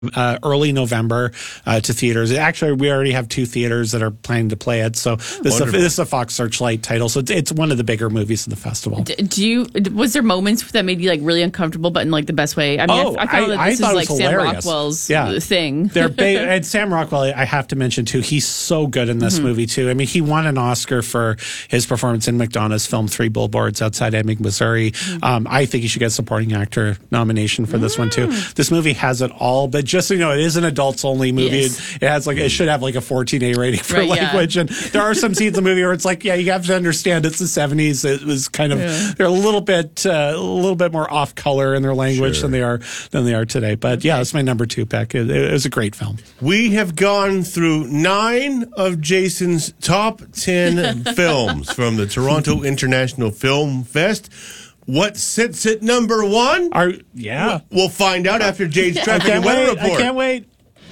early November to theaters. Actually, we already have 2 theaters that are planning to play it. So this is a Fox Searchlight title. So it's one of the bigger movies in the festival. Was there moments that made you like really uncomfortable, but in like the best way? I mean, I thought that this is like Sam Rockwell's thing. And Sam Rockwell, I have to mention too, he's so good in this movie too. I mean, he won an Oscar for his performance in McDonough's film 3 Billboards Outside Ebbing, Missouri. I think he should get a supporting actor nomination for this one too. This movie has it all, but just so you know, it is an adults-only movie. Yes. It should have like a 14A rating for language. And there are some scenes in the movie where it's like, you have to understand it's the 70s. It was kind of they're a little bit more off color in their language than they are today. But that's my number 2 pick. It was a great film. We have gone through 9 of Jason's top 10 films from the Toronto International Film Fest. What sits at number 1? We'll find out after Jade's traffic and weather report. I can't wait.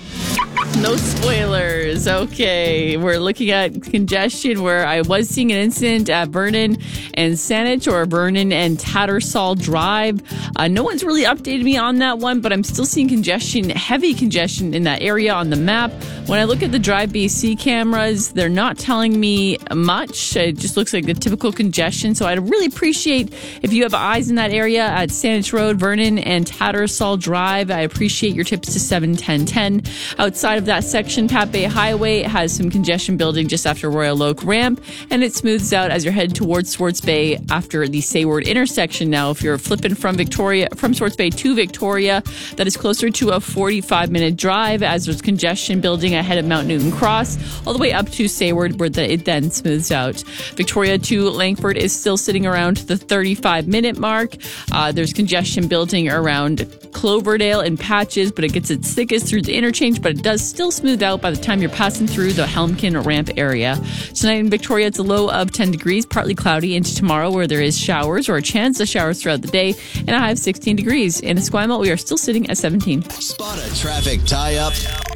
No spoilers. Okay. We're looking at congestion where I was seeing an incident at Vernon and Saanich, or Vernon and Tattersall Drive. No one's really updated me on that one, but I'm still seeing congestion, heavy congestion in that area on the map. When I look at the Drive BC cameras, they're not telling me much. It just looks like the typical congestion. So I'd really appreciate if you have eyes in that area at Saanich Road, Vernon and Tattersall Drive. I appreciate your tips to 71010. Outside of that section, Pat Bay Highway has some congestion building just after Royal Oak Ramp, and it smooths out as you're headed towards Swartz Bay after the Sayward intersection. Now, if you're flipping from Swartz Bay to Victoria, that is closer to a 45-minute drive as there's congestion building ahead of Mount Newton Cross, all the way up to Sayward, where it then smooths out. Victoria to Langford is still sitting around the 35-minute mark. There's congestion building around Cloverdale in patches, but it gets its thickest through the interchange, but it does still smooth out by the time you're passing through the Helmkin Ramp area. Tonight in Victoria, it's a low of 10 degrees, partly cloudy into tomorrow where there is showers or a chance of showers throughout the day, and a high of 16 degrees. In Esquimalt, we are still sitting at 17. Spot a traffic tie-up.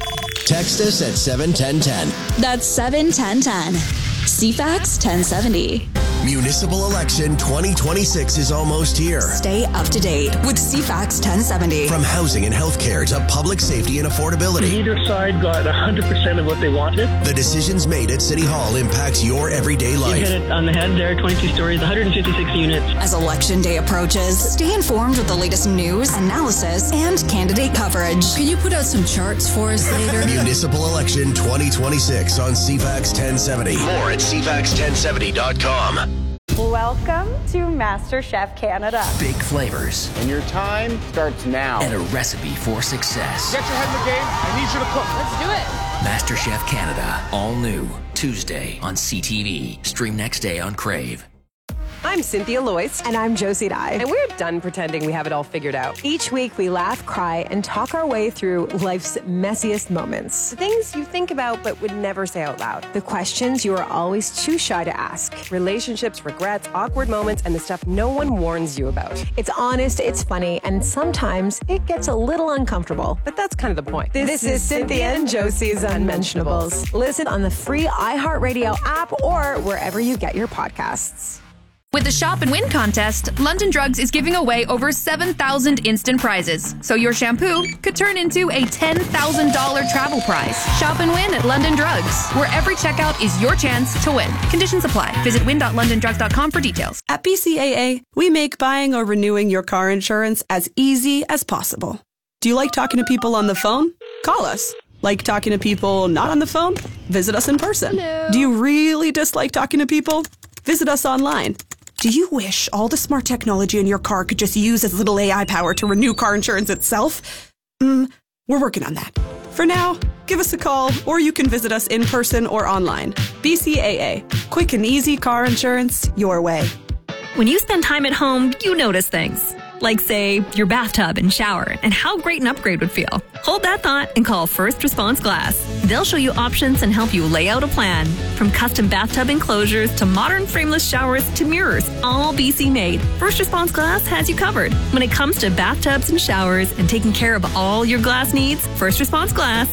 Text us at 71010. That's 71010. CFAX 1070. Municipal election 2026 is almost here. Stay up to date with CFAX 1070. From housing and healthcare to public safety and affordability. Either side got 100% of what they wanted. The decisions made at City Hall impacts your everyday life. You hit it on the head there, 22 stories, 156 units. As election day approaches, stay informed with the latest news, analysis, and candidate coverage. Can you put out some charts for us later? Municipal election 2026 on CFAX 1070. More at CFAX1070.com. Welcome to MasterChef Canada. Big flavors. And your time starts now. And a recipe for success. Get your head in the game. I need you to cook. Let's do it. MasterChef Canada. All new. Tuesday on CTV. Stream next day on Crave. I'm Cynthia Loyce. And I'm Josie Dye. And we're done pretending we have it all figured out. Each week we laugh, cry, and talk our way through life's messiest moments. The things you think about but would never say out loud. The questions you are always too shy to ask. Relationships, regrets, awkward moments, and the stuff no one warns you about. It's honest, it's funny, and sometimes it gets a little uncomfortable. But that's kind of the point. This is Cynthia and Josie's Unmentionables. Listen on the free iHeartRadio app or wherever you get your podcasts. With the Shop and Win contest, London Drugs is giving away over 7,000 instant prizes. So your shampoo could turn into a $10,000 travel prize. Shop and win at London Drugs, where every checkout is your chance to win. Conditions apply. Visit win.londondrugs.com for details. At BCAA, we make buying or renewing your car insurance as easy as possible. Do you like talking to people on the phone? Call us. Like talking to people not on the phone? Visit us in person. Hello. Do you really dislike talking to people? Visit us online. Do you wish all the smart technology in your car could just use as little AI power to renew car insurance itself? We're working on that. For now, give us a call, or you can visit us in person or online. BCAA. Quick and easy car insurance your way. When you spend time at home, you notice things. Like, say, your bathtub and shower, and how great an upgrade would feel. Hold that thought and call First Response Glass. They'll show you options and help you lay out a plan. From custom bathtub enclosures to modern frameless showers to mirrors, all BC made. First Response Glass has you covered. When it comes to bathtubs and showers and taking care of all your glass needs, First Response Glass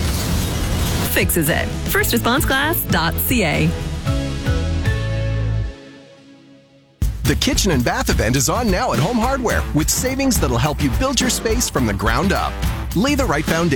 fixes it. FirstResponseGlass.ca. The Kitchen and Bath event is on now at Home Hardware with savings that'll help you build your space from the ground up. Lay the right foundation.